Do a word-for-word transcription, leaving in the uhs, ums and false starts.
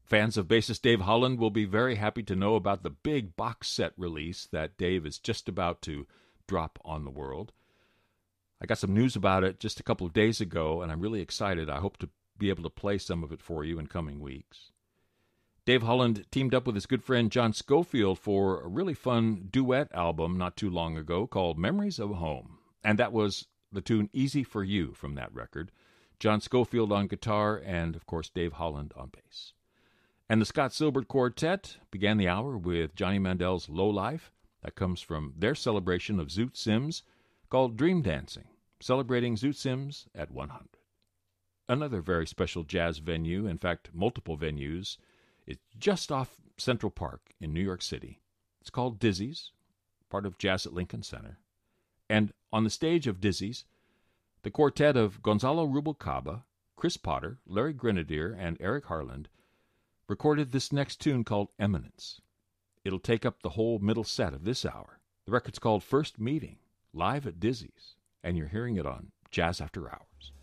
Fans of bassist Dave Holland will be very happy to know about the big box set release that Dave is just about to drop on the world. I got some news about it just a couple of days ago, and I'm really excited. I hope to be able to play some of it for you in coming weeks. Dave Holland teamed up with his good friend John Scofield for a really fun duet album not too long ago called Memories of Home, and that was the tune Easy for You from that record. John Scofield on guitar and, of course, Dave Holland on bass. And the Scott Silbert Quartet began the hour with Johnny Mandel's Low Life. That comes from their celebration of Zoot Sims called Dream Dancing, celebrating Zoot Sims at one hundred. Another very special jazz venue, in fact, multiple venues, is just off Central Park in New York City. It's called Dizzy's, part of Jazz at Lincoln Center. And on the stage of Dizzy's, the quartet of Gonzalo Rubalcaba, Chris Potter, Larry Grenadier, and Eric Harland recorded this next tune called Eminence. It'll take up the whole middle set of this hour. The record's called First Meeting, live at Dizzy's, and you're hearing it on Jazz After Hours.